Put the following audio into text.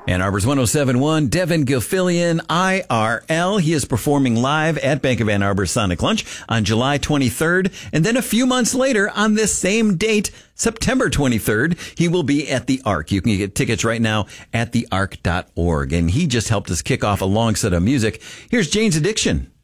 Ann Arbor's 107.1, Devin Gilfillian, IRL. He is performing live at Bank of Ann Arbor's Sonic Lunch on July 23rd. And then a few months later, on this same date, September 23rd, he will be at the Arc. You can get tickets right now at thearc.org. And he just helped us kick off a long set of music. Here's Jane's Addiction.